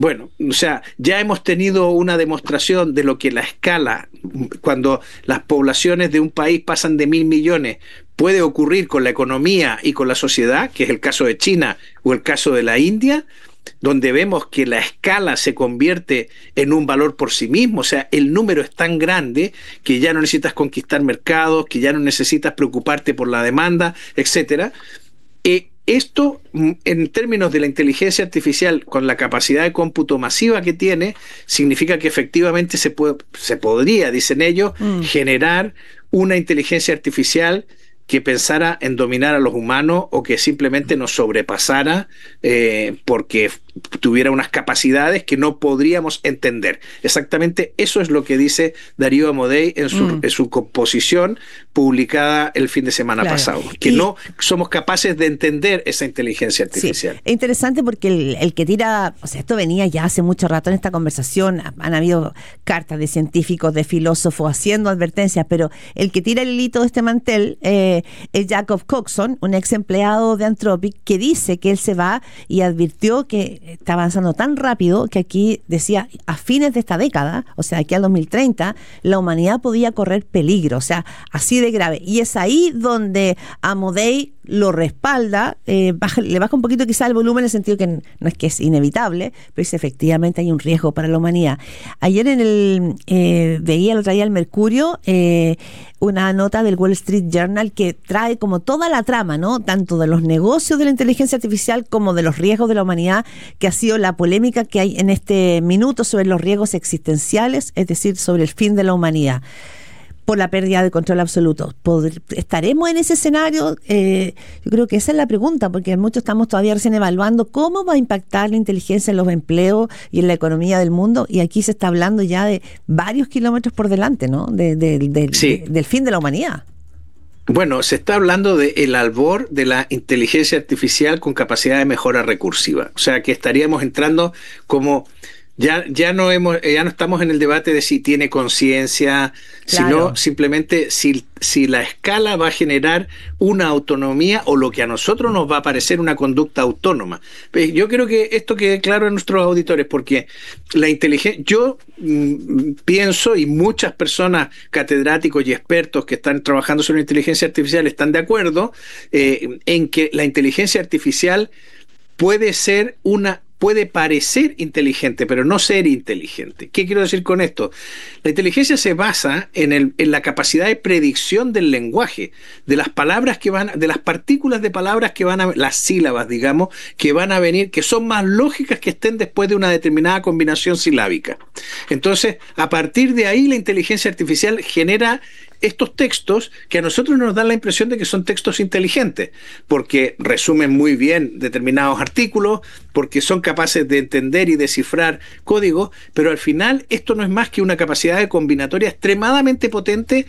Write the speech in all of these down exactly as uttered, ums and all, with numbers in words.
Bueno, o sea, ya hemos tenido una demostración de lo que la escala, cuando las poblaciones de un país pasan de mil millones, puede ocurrir con la economía y con la sociedad, que es el caso de China o el caso de la India, donde vemos que la escala se convierte en un valor por sí mismo. O sea, el número es tan grande que ya no necesitas conquistar mercados, que ya no necesitas preocuparte por la demanda, etcétera. Eh, Esto, en términos de la inteligencia artificial, con la capacidad de cómputo masiva que tiene, significa que efectivamente se, puede, se podría, dicen ellos, mm. generar una inteligencia artificial que pensara en dominar a los humanos o que simplemente nos sobrepasara eh, porque tuviera unas capacidades que no podríamos entender. Exactamente eso es lo que dice Darío Amodei en su, mm. en su composición publicada el fin de semana claro. pasado, que y, no somos capaces de entender esa inteligencia artificial. Sí, es interesante porque el, el que tira, o sea, esto venía ya hace mucho rato en esta conversación, han habido cartas de científicos, de filósofos haciendo advertencias, pero el que tira el hilito de este mantel eh, es Jacob Coxon, un ex empleado de Anthropic, que dice que él se va y advirtió que está avanzando tan rápido que aquí decía a fines de esta década, o sea, aquí al dos mil treinta, la humanidad podía correr peligro, o sea, así de grave. Y es ahí donde Amodei lo respalda, eh, baja, le baja un poquito quizá el volumen en el sentido que no es que es inevitable, pero es efectivamente hay un riesgo para la humanidad. Ayer en el eh, veía, lo traía el Mercurio, eh, una nota del Wall Street Journal que trae como toda la trama, ¿no? Tanto de los negocios de la inteligencia artificial como de los riesgos de la humanidad, que ha sido la polémica que hay en este minuto sobre los riesgos existenciales, es decir, sobre el fin de la humanidad por la pérdida de control absoluto. ¿Estaremos en ese escenario? Eh, yo creo que esa es la pregunta, porque muchos estamos todavía recién evaluando cómo va a impactar la inteligencia en los empleos y en la economía del mundo, y aquí se está hablando ya de varios kilómetros por delante, ¿no? De, de, de, sí. de, del fin de la humanidad. Bueno, se está hablando del albor de la inteligencia artificial con capacidad de mejora recursiva. O sea, que estaríamos entrando como... Ya, ya, no hemos, ya no estamos en el debate de si tiene conciencia, claro. sino simplemente si, si la escala va a generar una autonomía o lo que a nosotros nos va a parecer una conducta autónoma. Yo creo que esto quede claro a nuestros auditores, porque la inteligencia, yo mmm, pienso, y muchas personas, catedráticos y expertos que están trabajando sobre inteligencia artificial están de acuerdo eh, en que la inteligencia artificial puede ser una puede parecer inteligente, pero no ser inteligente. ¿Qué quiero decir con esto? La inteligencia se basa en, el, en la capacidad de predicción del lenguaje, de las palabras que van, de las partículas de palabras que van a, las sílabas, digamos, que van a venir, que son más lógicas que estén después de una determinada combinación silábica. Entonces, a partir de ahí, la inteligencia artificial genera estos textos que a nosotros nos dan la impresión de que son textos inteligentes, porque resumen muy bien determinados artículos, porque son capaces de entender y descifrar códigos, pero al final esto no es más que una capacidad de combinatoria extremadamente potente.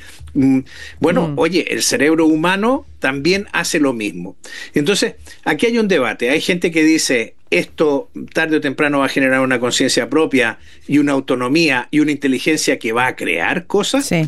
Bueno, mm. oye, el cerebro humano también hace lo mismo. Entonces, aquí hay un debate. Hay gente que dice, esto tarde o temprano va a generar una conciencia propia y una autonomía y una inteligencia que va a crear cosas. Sí.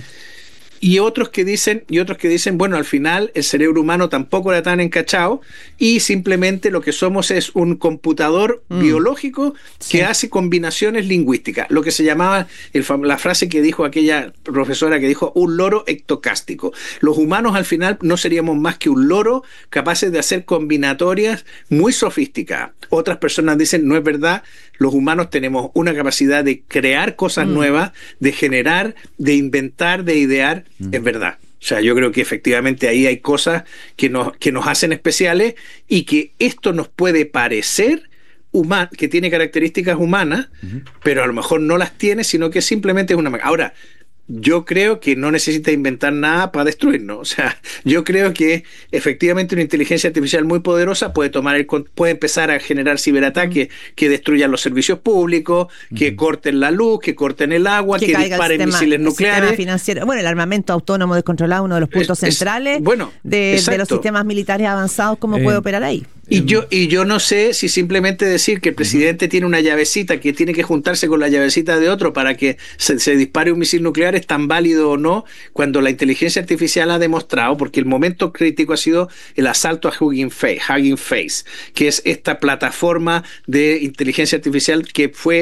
Y otros que dicen, y otros que dicen, bueno, al final el cerebro humano tampoco era tan encachado y simplemente lo que somos es un computador mm. biológico sí. que hace combinaciones lingüísticas. Lo que se llamaba, el, la frase que dijo aquella profesora que dijo, un loro ectocástico. Los humanos al final no seríamos más que un loro capaces de hacer combinatorias muy sofisticadas. Otras personas dicen, no es verdad, los humanos tenemos una capacidad de crear cosas mm. nuevas, de generar, de inventar, de idear. Mm. Es verdad. O sea, yo creo que efectivamente ahí hay cosas que nos, que nos hacen especiales y que esto nos puede parecer human, que tiene características humanas, uh-huh. pero a lo mejor no las tiene, sino que simplemente es una máquina. Ahora, yo creo que no necesita inventar nada para destruirnos. O sea, yo creo que efectivamente una inteligencia artificial muy poderosa puede tomar el, puede empezar a generar ciberataques uh-huh. que destruyan los servicios públicos, uh-huh. que corten la luz, que corten el agua, que, que disparen sistema, misiles nucleares. Financiero. Bueno, el armamento autónomo descontrolado, uno de los puntos es, centrales es, bueno, de, de los sistemas militares avanzados, ¿cómo eh, puede operar ahí? Y yo, y yo no sé si simplemente decir que el presidente uh-huh. tiene una llavecita que tiene que juntarse con la llavecita de otro para que se, se dispare un misil nuclear es tan válido o no, cuando la inteligencia artificial ha demostrado, porque el momento crítico ha sido el asalto a Hugging Face, Hugging Face, que es esta plataforma de inteligencia artificial que fue